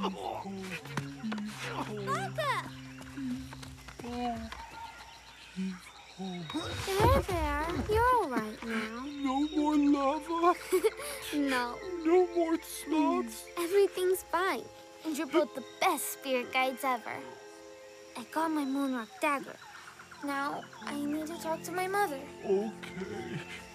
Papa! There. You're all right now. No more lava. No. No more slots. Everything's fine. And you're both the best spirit guides ever. I got my Moonrock dagger. Now, I need to talk to my mother. Okay.